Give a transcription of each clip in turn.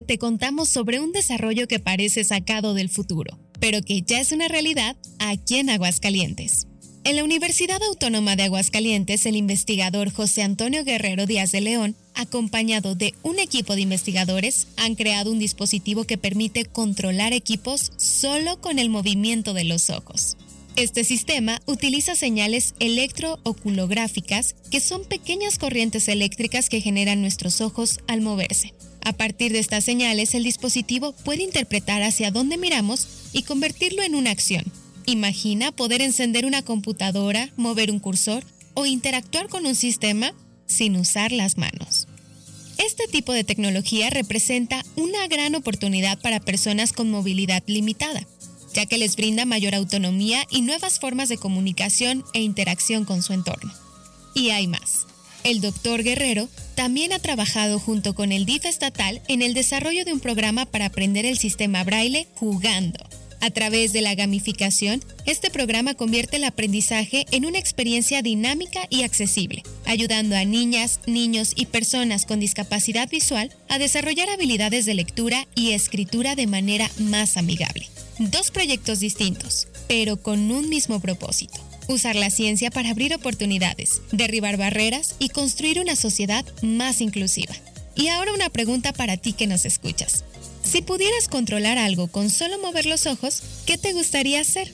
te contamos sobre un desarrollo que parece sacado del futuro, pero que ya es una realidad aquí en Aguascalientes. En la Universidad Autónoma de Aguascalientes, el investigador José Antonio Guerrero Díaz de León, acompañado de un equipo de investigadores, han creado un dispositivo que permite controlar equipos solo con el movimiento de los ojos. Este sistema utiliza señales electrooculográficas, que son pequeñas corrientes eléctricas que generan nuestros ojos al moverse. A partir de estas señales, el dispositivo puede interpretar hacia dónde miramos y convertirlo en una acción. Imagina poder encender una computadora, mover un cursor o interactuar con un sistema sin usar las manos. Este tipo de tecnología representa una gran oportunidad para personas con movilidad limitada, ya que les brinda mayor autonomía y nuevas formas de comunicación e interacción con su entorno. Y hay más. El doctor Guerrero también ha trabajado junto con el DIF estatal en el desarrollo de un programa para aprender el sistema Braille jugando. A través de la gamificación, este programa convierte el aprendizaje en una experiencia dinámica y accesible, ayudando a niñas, niños y personas con discapacidad visual a desarrollar habilidades de lectura y escritura de manera más amigable. 2 proyectos distintos, pero con un mismo propósito: usar la ciencia para abrir oportunidades, derribar barreras y construir una sociedad más inclusiva. Y ahora una pregunta para ti que nos escuchas. Si pudieras controlar algo con solo mover los ojos, ¿qué te gustaría hacer?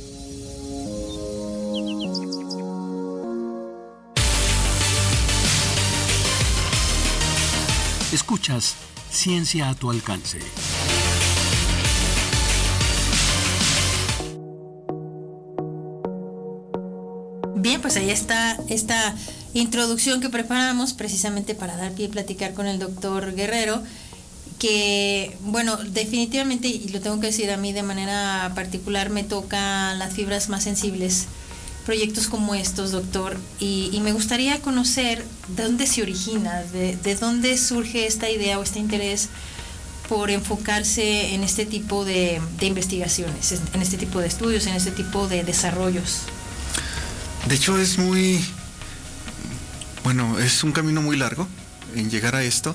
Escuchas Ciencia a tu alcance. Bien, pues ahí está esta introducción que preparamos precisamente para dar pie a platicar con el doctor Guerrero, que, bueno, definitivamente, y lo tengo que decir, a mí de manera particular me tocan las fibras más sensibles, proyectos como estos, doctor, y me gustaría conocer de dónde se origina, de dónde surge esta idea o este interés por enfocarse en este tipo de investigaciones, en este tipo de estudios, en este tipo de desarrollos. De hecho es un camino muy largo en llegar a esto.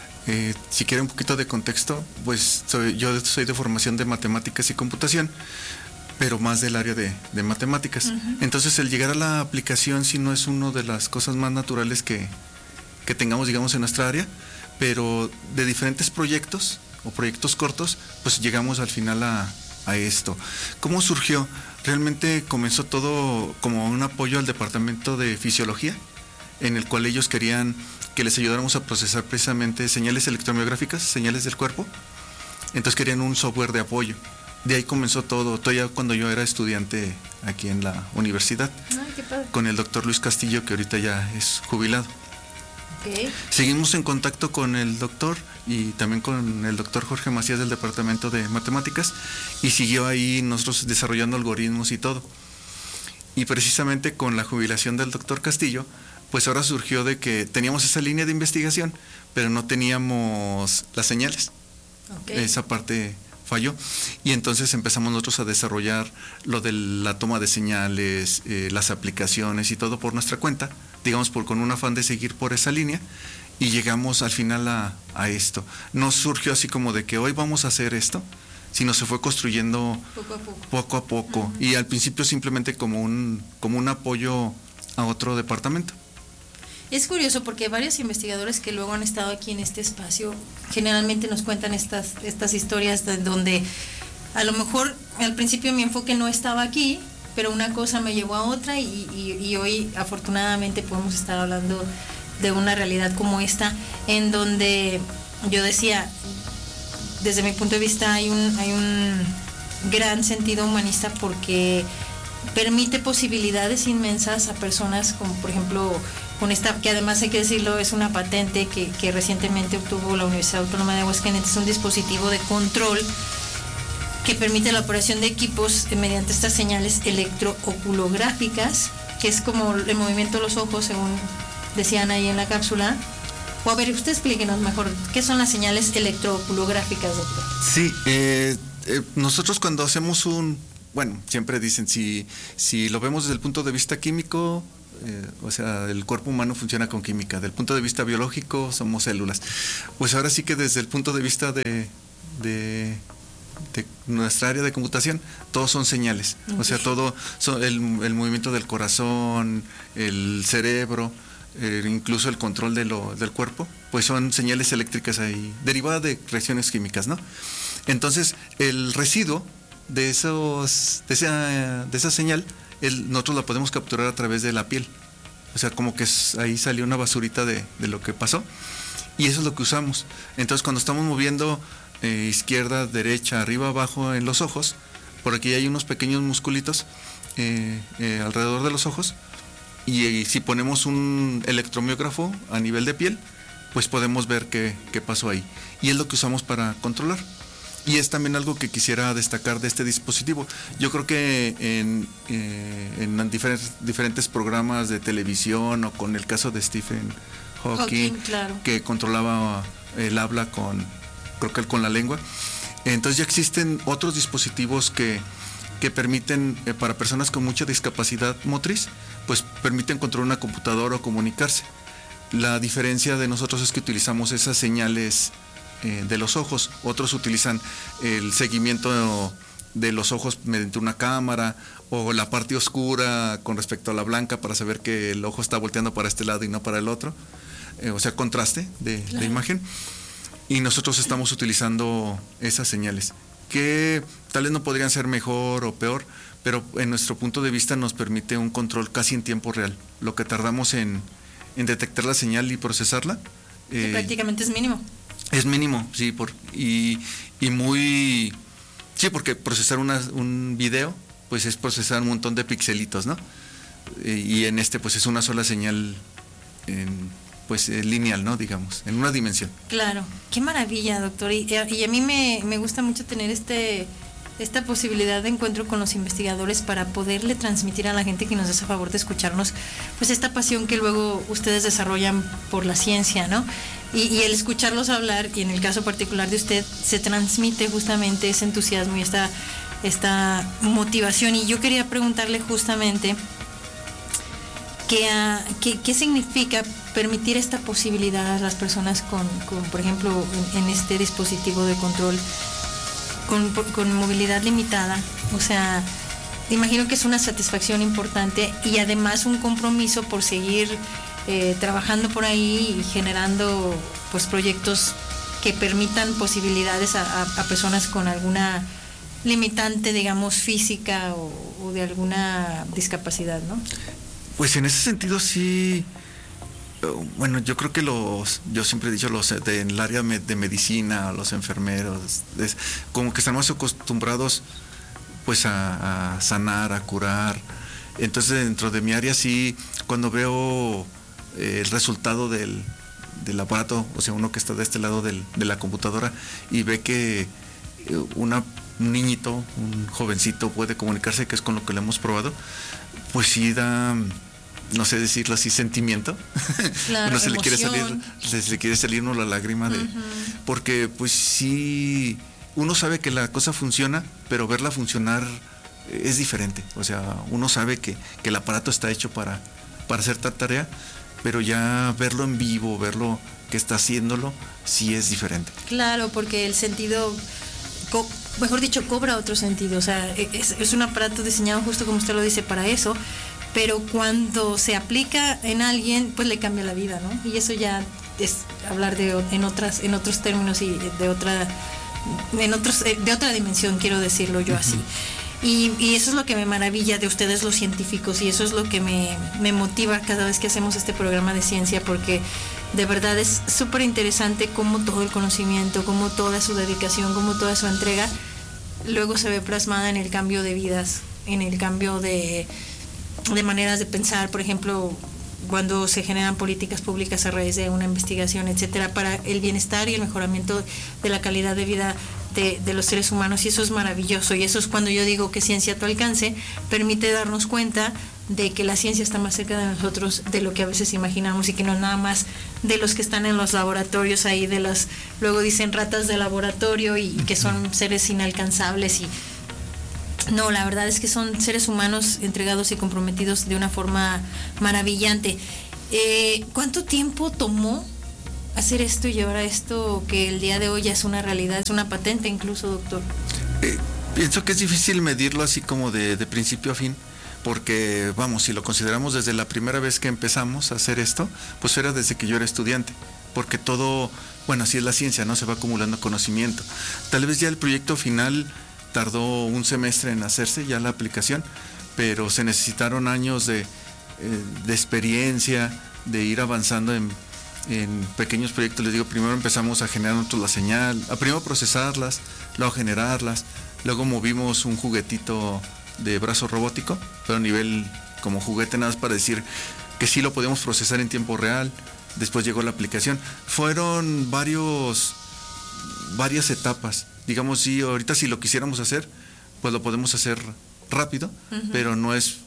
Si quiere un poquito de contexto, pues yo soy de formación de matemáticas y computación, pero más del área de matemáticas. Uh-huh. Entonces el llegar a la aplicación sí no es una de las cosas más naturales que tengamos, digamos, en nuestra área, pero de diferentes proyectos o proyectos cortos, pues llegamos al final a esto. ¿Cómo surgió? Realmente comenzó todo como un apoyo al departamento de fisiología, en el cual ellos querían que les ayudáramos a procesar precisamente señales electromiográficas, señales del cuerpo. Entonces querían un software de apoyo. De ahí comenzó todo ya cuando yo era estudiante aquí en la universidad. Ay, qué padre. Con el doctor Luis Castillo, que ahorita ya es jubilado. Okay. Seguimos en contacto con el doctor y también con el doctor Jorge Macías del departamento de matemáticas, y siguió ahí nosotros desarrollando algoritmos y todo. Y precisamente con la jubilación del doctor Castillo, pues ahora surgió de que teníamos esa línea de investigación, pero no teníamos las señales. Okay. Esa parte falló. Y entonces empezamos nosotros a desarrollar lo de la toma de señales, las aplicaciones y todo por nuestra cuenta, digamos con un afán de seguir por esa línea, y llegamos al final a esto. No surgió así como de que hoy vamos a hacer esto, sino se fue construyendo poco a poco. Uh-huh. Y al principio simplemente como un apoyo a otro departamento. Es curioso porque varios investigadores que luego han estado aquí en este espacio generalmente nos cuentan estas historias donde a lo mejor al principio mi enfoque no estaba aquí, pero una cosa me llevó a otra, y hoy afortunadamente podemos estar hablando de una realidad como esta, en donde yo decía, desde mi punto de vista hay un gran sentido humanista, porque permite posibilidades inmensas a personas como, por ejemplo, con esta, que además hay que decirlo, es una patente que recientemente obtuvo la Universidad Autónoma de Aguascalientes, un dispositivo de control que permite la operación de equipos mediante estas señales electrooculográficas, que es como el movimiento de los ojos, según decían ahí en la cápsula. O a ver, usted explíquenos mejor, ¿qué son las señales electrooculográficas, doctor? Sí, nosotros cuando hacemos siempre dicen, si lo vemos desde el punto de vista químico, o sea, el cuerpo humano funciona con química. Del punto de vista biológico somos células. Pues ahora sí que desde el punto de vista de nuestra área de computación, todos son señales. O sea, todo el movimiento del corazón, el cerebro, incluso el control del cuerpo, pues son señales eléctricas ahí, derivadas de reacciones químicas, ¿no? Entonces, el residuo de esa señal, nosotros la podemos capturar a través de la piel. O sea, como que ahí salió una basurita de lo que pasó, y eso es lo que usamos. Entonces, cuando estamos moviendo izquierda, derecha, arriba, abajo en los ojos, por aquí hay unos pequeños musculitos alrededor de los ojos, y si ponemos un electromiógrafo a nivel de piel, pues podemos ver qué pasó ahí, y es lo que usamos para controlar. Y es también algo que quisiera destacar de este dispositivo. Yo creo que en diferentes programas de televisión, o con el caso de Stephen Hawking, claro, que controlaba el habla creo que con la lengua. Entonces ya existen otros dispositivos que permiten, para personas con mucha discapacidad motriz, pues permiten controlar una computadora o comunicarse. La diferencia de nosotros es que utilizamos esas señales de los ojos. Otros utilizan el seguimiento de los ojos mediante una cámara, o la parte oscura con respecto a la blanca para saber que el ojo está volteando para este lado y no para el otro, o sea, contraste de imagen. Y nosotros estamos utilizando esas señales, que tal vez no podrían ser mejor o peor, pero en nuestro punto de vista nos permite un control casi en tiempo real. Lo que tardamos en detectar la señal y procesarla, que prácticamente es mínimo. Es mínimo, sí, sí, porque procesar un video, pues es procesar un montón de pixelitos, ¿no? Y en pues es una sola señal, lineal, ¿no? Digamos, en una dimensión. Claro, qué maravilla, doctor. Y a mí me gusta mucho tener esta posibilidad de encuentro con los investigadores para poderle transmitir a la gente que nos hace favor de escucharnos, pues esta pasión que luego ustedes desarrollan por la ciencia, ¿no? Y el escucharlos hablar, y en el caso particular de usted, se transmite justamente ese entusiasmo y esta motivación. Y yo quería preguntarle justamente qué significa permitir esta posibilidad a las personas con por ejemplo, en este dispositivo de control con movilidad limitada. O sea, imagino que es una satisfacción importante, y además un compromiso por seguir trabajando por ahí y generando pues proyectos que permitan posibilidades a personas con alguna limitante, digamos, física o de alguna discapacidad, ¿no? Pues en ese sentido sí. Bueno, yo creo que yo siempre he dicho, en el área de medicina, los enfermeros, como que estamos acostumbrados pues a sanar, a curar. Entonces dentro de mi área sí, cuando veo el resultado del aparato, o sea, uno que está de este lado de la computadora, y ve que un niñito, un jovencito puede comunicarse, que es con lo que le hemos probado, pues sí da, no sé decirlo así, sentimiento. Claro, uno se le quiere salir uno la lágrima porque pues sí, uno sabe que la cosa funciona, pero verla funcionar es diferente. O sea, uno sabe que el aparato está hecho para hacer tal tarea, pero ya verlo en vivo, verlo que está haciéndolo, sí es diferente. Claro, porque el sentido, mejor dicho, cobra otro sentido. O sea, es un aparato diseñado, justo como usted lo dice, para eso, pero cuando se aplica en alguien, pues le cambia la vida, ¿no? Y eso ya es hablar en otros términos y de otra dimensión, quiero decirlo yo así. Y eso es lo que me maravilla de ustedes, los científicos, y eso es lo que me motiva cada vez que hacemos este programa de ciencia, porque de verdad es súper interesante cómo todo el conocimiento, cómo toda su dedicación, cómo toda su entrega luego se ve plasmada en el cambio de vidas, en el cambio de maneras de pensar. Por ejemplo, cuando se generan políticas públicas a raíz de una investigación, etcétera, para el bienestar y el mejoramiento de la calidad de vida de los seres humanos, y eso es maravilloso. Y eso es cuando yo digo que ciencia a tu alcance permite darnos cuenta de que la ciencia está más cerca de nosotros de lo que a veces imaginamos, y que no nada más de los que están en los laboratorios ahí, luego dicen ratas de laboratorio, y que son seres inalcanzables, No, la verdad es que son seres humanos entregados y comprometidos de una forma maravillante. ¿Cuánto tiempo tomó hacer esto y llevar a esto que el día de hoy ya es una realidad, es una patente incluso, doctor? Pienso que es difícil medirlo así como de principio a fin, porque vamos, si lo consideramos desde la primera vez que empezamos a hacer esto, pues era desde que yo era estudiante, porque todo, bueno, así es la ciencia, ¿no? Se va acumulando conocimiento. Tal vez ya el proyecto final tardó un semestre en hacerse, ya la aplicación, pero se necesitaron años de experiencia, de ir avanzando en pequeños proyectos. Les digo, primero empezamos a generar nosotros la señal, a primero procesarlas, luego generarlas, luego movimos un juguetito de brazo robótico, pero a nivel como juguete, nada más para decir que sí lo podíamos procesar en tiempo real. Después llegó la aplicación. Fueron varias etapas. Digamos, sí, ahorita si lo quisiéramos hacer, pues lo podemos hacer rápido, pero no es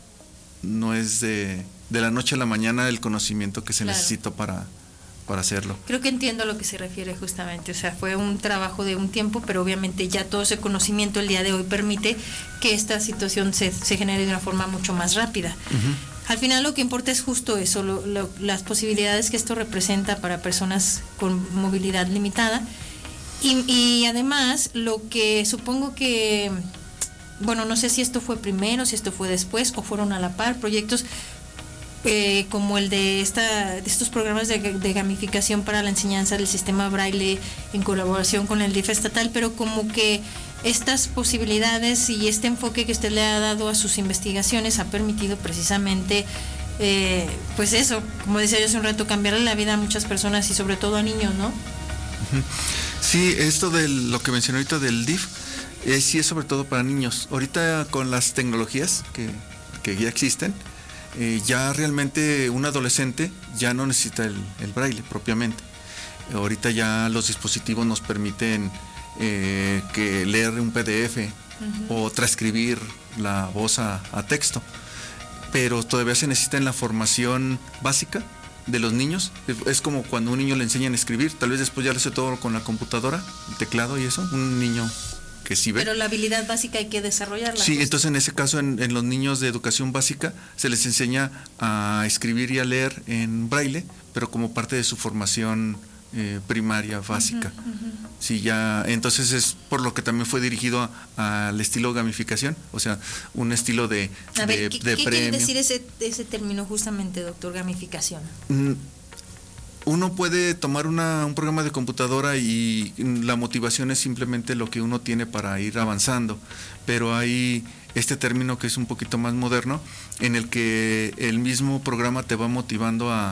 de la noche a la mañana el conocimiento que se necesita para hacerlo. Creo que entiendo a lo que se refiere justamente, o sea, fue un trabajo de un tiempo, pero obviamente ya todo ese conocimiento el día de hoy permite que esta situación se genere de una forma mucho más rápida. Al final lo que importa es justo eso, las posibilidades que esto representa para personas con movilidad limitada y además lo que supongo que, bueno, no sé si esto fue primero, si esto fue después o fueron a la par, proyectos como el de estos programas de gamificación para la enseñanza del sistema Braille en colaboración con el DIF estatal, pero como que estas posibilidades y este enfoque que usted le ha dado a sus investigaciones ha permitido precisamente, pues eso, como decía yo hace un rato, cambiarle la vida a muchas personas y sobre todo a niños, ¿no? Sí, esto de lo que mencioné ahorita del DIF, sí es sobre todo para niños. Ahorita con las tecnologías que ya existen, ya realmente un adolescente ya no necesita el braille propiamente. Ahorita ya los dispositivos nos permiten que leer un PDF o transcribir la voz a texto, pero todavía se necesita en la formación básica de los niños. Es como cuando a un niño le enseñan a escribir, tal vez después ya lo hace todo con la computadora, el teclado y eso, un niño que sí ve. Pero la habilidad básica hay que desarrollarla. Sí, entonces en ese caso en los niños de educación básica se les enseña a escribir y a leer en braille, pero como parte de su formación primaria básica. Sí, ya, entonces es por lo que también fue dirigido al estilo gamificación, o sea, un estilo de ¿qué quiere decir ese término justamente, doctor, gamificación? Uno puede tomar un programa de computadora y la motivación es simplemente lo que uno tiene para ir avanzando, pero hay este término que es un poquito más moderno, en el que el mismo programa te va motivando a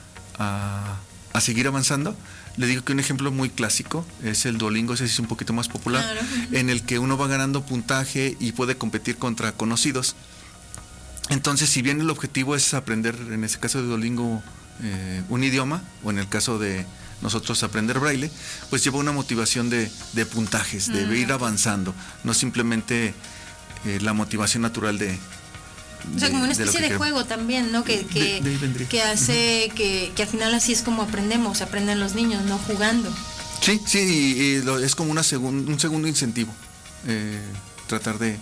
seguir avanzando. Le digo que un ejemplo muy clásico es el Duolingo, ese es un poquito más popular, claro, en el que uno va ganando puntaje y puede competir contra conocidos. Entonces, si bien el objetivo es aprender, en ese caso de Duolingo, un idioma, o en el caso de nosotros aprender braille, pues lleva una motivación de puntajes, de ir avanzando, no simplemente la motivación natural de... O sea, como una especie de juego también, ¿no? Que hace que al final así es como aprenden los niños, ¿no? Jugando. Sí, y es como un segundo incentivo, tratar de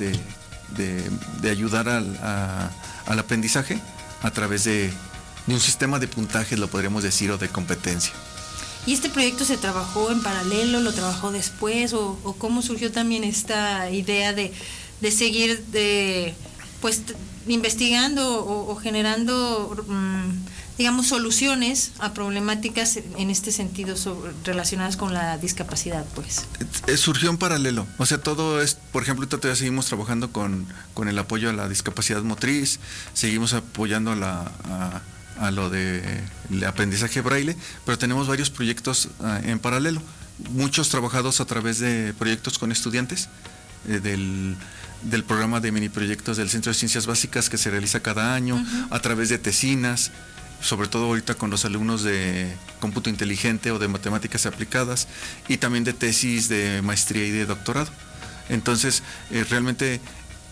ayudar al aprendizaje a través de un sistema de puntajes, lo podríamos decir, o de competencia. ¿Y este proyecto se trabajó en paralelo, lo trabajó después, o cómo surgió también esta idea de seguir pues investigando o generando digamos soluciones a problemáticas en este sentido relacionadas con la discapacidad, pues? Surgió en paralelo, o sea, todo es, por ejemplo, todavía seguimos trabajando con el apoyo a la discapacidad motriz, seguimos apoyando a lo de el aprendizaje braille, pero tenemos varios proyectos en paralelo, muchos trabajados a través de proyectos con estudiantes del programa de mini proyectos del Centro de Ciencias Básicas que se realiza cada año, a través de tesinas, sobre todo ahorita con los alumnos de cómputo inteligente o de matemáticas aplicadas, y también de tesis de maestría y de doctorado. Entonces, realmente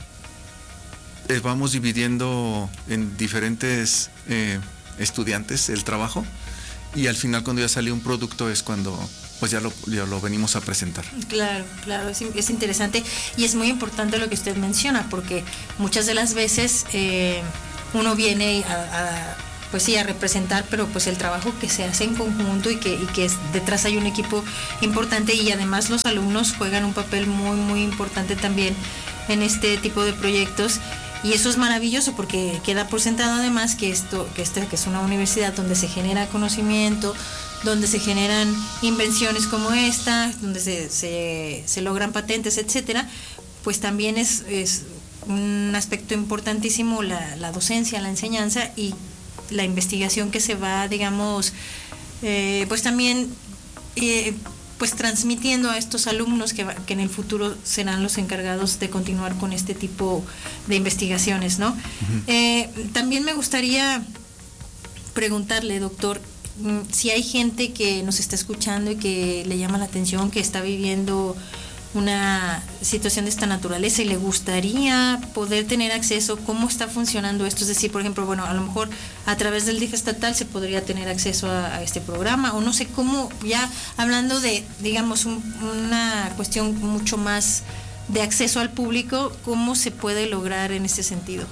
vamos dividiendo en diferentes estudiantes el trabajo, y al final cuando ya sale un producto es cuando pues ya lo venimos a presentar. Claro, es interesante y es muy importante lo que usted menciona, porque muchas de las veces uno viene pues sí, a representar, pero pues el trabajo que se hace en conjunto y que detrás hay un equipo importante, y además los alumnos juegan un papel muy, muy importante también en este tipo de proyectos, y eso es maravilloso porque queda por sentado además que que es una universidad donde se genera conocimiento, donde se generan invenciones como esta, donde se logran patentes, etcétera. Pues también es un aspecto importantísimo la docencia, la enseñanza y la investigación que se va, digamos, pues también pues transmitiendo a estos alumnos que en el futuro serán los encargados de continuar con este tipo de investigaciones, ¿no? Uh-huh. También me gustaría preguntarle, doctor, si hay gente que nos está escuchando y que le llama la atención, que está viviendo una situación de esta naturaleza y le gustaría poder tener acceso, ¿cómo está funcionando esto? Es decir, por ejemplo, bueno, a lo mejor a través del DIF estatal se podría tener acceso a este programa, o no sé cómo, ya hablando de, digamos, una cuestión mucho más de acceso al público, ¿cómo se puede lograr en ese sentido?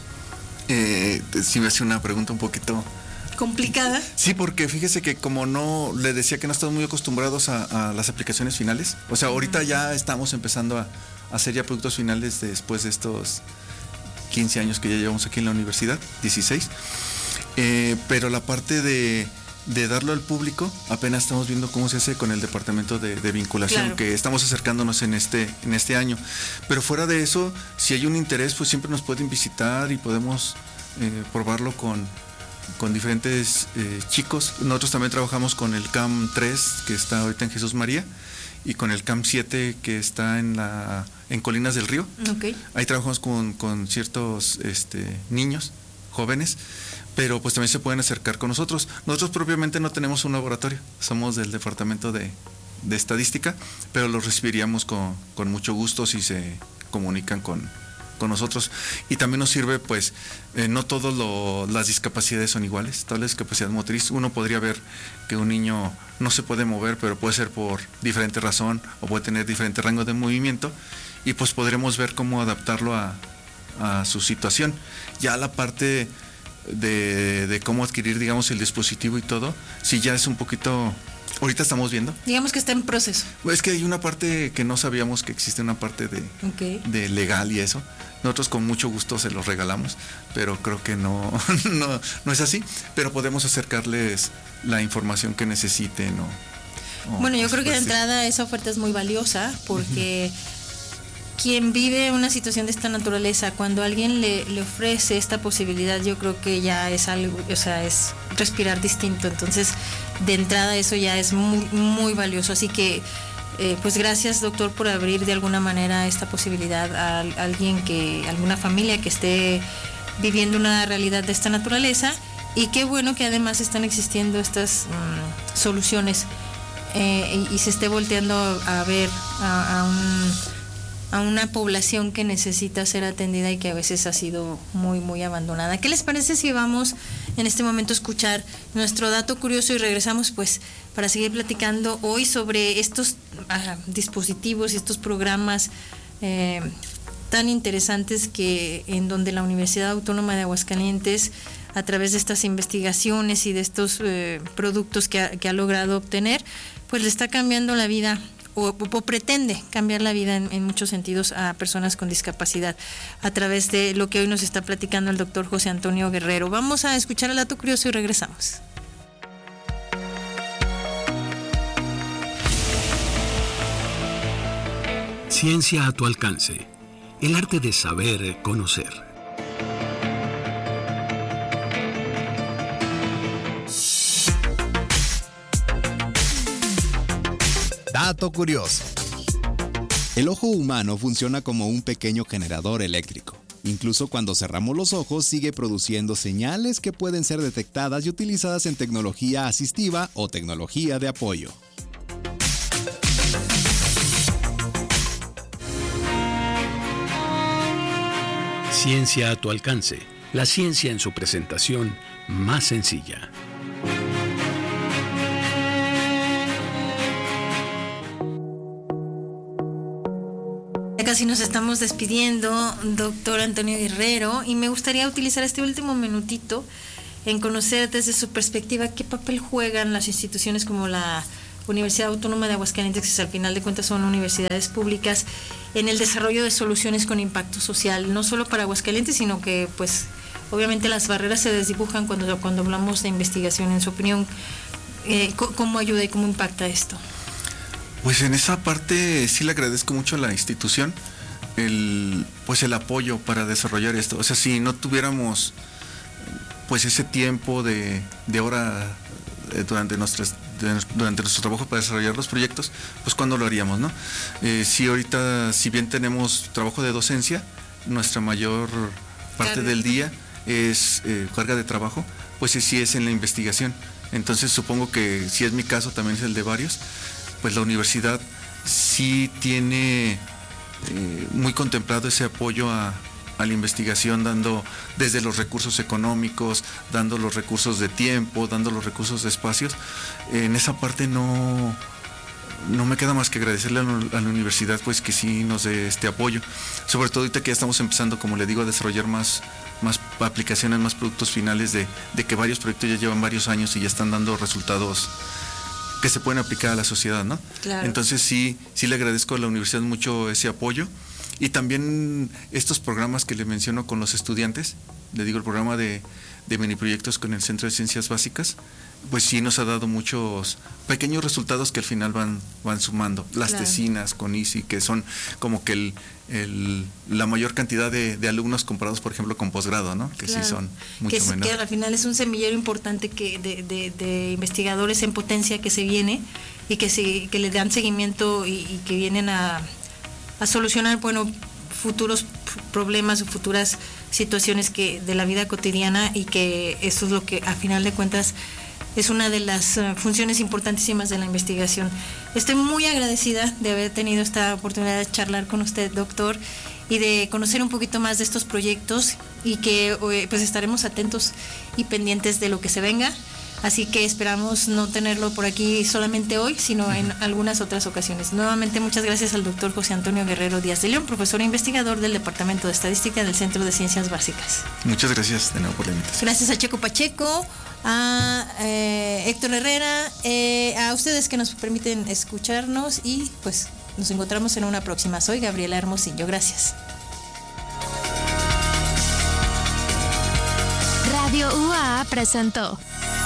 Sí, me hace una pregunta un poquito complicada. Sí, porque fíjese que como no, le decía que no estamos muy acostumbrados a las aplicaciones finales. O sea, ahorita ya estamos empezando a hacer ya productos finales después de estos 15 años que ya llevamos aquí en la universidad, 16. Pero la parte de darlo al público, apenas estamos viendo cómo se hace con el departamento de vinculación, claro, que estamos acercándonos en este año. Pero fuera de eso, si hay un interés, pues siempre nos pueden visitar y podemos probarlo con diferentes chicos. Nosotros también trabajamos con el CAM 3 que está ahorita en Jesús María, y con el CAM 7 que está en Colinas del Río. Okay. Ahí trabajamos con ciertos niños jóvenes, pero pues también se pueden acercar con nosotros. Nosotros propiamente no tenemos un laboratorio, somos del departamento de estadística, pero los recibiríamos con mucho gusto si se comunican con nosotros. Y también nos sirve, pues, no todas las discapacidades son iguales. Toda la discapacidad motriz, uno podría ver que un niño no se puede mover, pero puede ser por diferente razón, o puede tener diferente rango de movimiento, y pues podremos ver cómo adaptarlo a su situación. Ya la parte de cómo adquirir, digamos, el dispositivo y todo, sí ya es un poquito... Ahorita estamos viendo. Digamos que está en proceso. Es que hay una parte que no sabíamos que existe, una parte de legal y eso. Nosotros con mucho gusto se los regalamos, pero creo que no es así. Pero podemos acercarles la información que necesiten. Bueno, yo creo que de entrada esa oferta es muy valiosa, porque quien vive una situación de esta naturaleza, cuando alguien le ofrece esta posibilidad, yo creo que ya es algo, o sea, es respirar distinto. Entonces, de entrada eso ya es muy, muy valioso. Así que, pues gracias, doctor, por abrir de alguna manera esta posibilidad a alguna familia que esté viviendo una realidad de esta naturaleza. Y qué bueno que además están existiendo estas soluciones y se esté volteando a ver a una población que necesita ser atendida y que a veces ha sido muy, muy abandonada. ¿Qué les parece si vamos en este momento a escuchar nuestro dato curioso y regresamos, pues, para seguir platicando hoy sobre estos dispositivos y estos programas tan interesantes en donde la Universidad Autónoma de Aguascalientes, a través de estas investigaciones y de estos productos que ha logrado obtener, pues le está cambiando la vida, o pretende cambiar la vida en muchos sentidos a personas con discapacidad, a través de lo que hoy nos está platicando el doctor José Antonio Guerrero. Vamos a escuchar el dato curioso y regresamos. Ciencia a tu alcance. El arte de saber conocer. Dato curioso. El ojo humano funciona como un pequeño generador eléctrico. Incluso cuando cerramos los ojos, sigue produciendo señales que pueden ser detectadas y utilizadas en tecnología asistiva o tecnología de apoyo. Ciencia a tu alcance. La ciencia en su presentación más sencilla. casi nos estamos despidiendo, doctor Antonio Guerrero, y me gustaría utilizar este último minutito en conocer desde su perspectiva qué papel juegan las instituciones como la Universidad Autónoma de Aguascalientes, que al final de cuentas son universidades públicas, en el desarrollo de soluciones con impacto social, no solo para Aguascalientes, sino que pues obviamente las barreras se desdibujan cuando hablamos de investigación. En su opinión, ¿cómo ayuda y cómo impacta esto? Pues en esa parte sí le agradezco mucho a la institución el apoyo para desarrollar esto. O sea, si no tuviéramos pues ese tiempo de hora durante nuestro trabajo para desarrollar los proyectos, pues ¿cuándo lo haríamos, no? Sí, ahorita, si bien tenemos trabajo de docencia, nuestra mayor parte del día es carga de trabajo, pues sí es en la investigación. Entonces supongo que si es mi caso, también es el de varios, pues la universidad sí tiene muy contemplado ese apoyo a la investigación, dando desde los recursos económicos, dando los recursos de tiempo, dando los recursos de espacios. En esa parte no me queda más que agradecerle a la universidad, pues que sí nos dé este apoyo, sobre todo ahorita que ya estamos empezando, como le digo, a desarrollar más aplicaciones, más productos finales, de que varios proyectos ya llevan varios años y ya están dando resultados que se pueden aplicar a la sociedad, ¿no? Claro. Entonces sí le agradezco a la universidad mucho ese apoyo, y también estos programas que le menciono con los estudiantes, le digo el programa de mini proyectos con el Centro de Ciencias Básicas, pues sí nos ha dado muchos pequeños resultados que al final van sumando. Las Claro. tesinas con ICI, que son como que la mayor cantidad de alumnos comparados, por ejemplo, con posgrado, ¿no? Que Claro. sí son mucho que menores. al final es un semillero importante de investigadores en potencia que se viene y que le dan seguimiento y que vienen a solucionar, bueno, futuros problemas o futuras situaciones de la vida cotidiana, y que eso es lo que a final de cuentas es una de las funciones importantísimas de la investigación. Estoy muy agradecida de haber tenido esta oportunidad de charlar con usted, doctor, y de conocer un poquito más de estos proyectos, y que pues estaremos atentos y pendientes de lo que se venga. Así que esperamos no tenerlo por aquí solamente hoy, sino en algunas otras ocasiones. Nuevamente, muchas gracias al doctor José Antonio Guerrero Díaz de León, profesor e investigador del Departamento de Estadística del Centro de Ciencias Básicas. Muchas gracias de nuevo por la invitación. Gracias a Checo Pacheco, a Héctor Herrera, a ustedes que nos permiten escucharnos, y pues nos encontramos en una próxima. Soy Gabriela Hermosillo. Gracias. Radio UAA presentó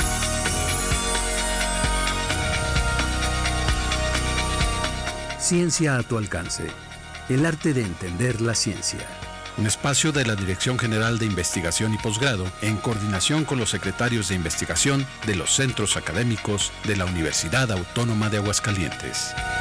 Ciencia a tu alcance. El arte de entender la ciencia. Un espacio de la Dirección General de Investigación y Posgrado en coordinación con los secretarios de investigación de los centros académicos de la Universidad Autónoma de Aguascalientes.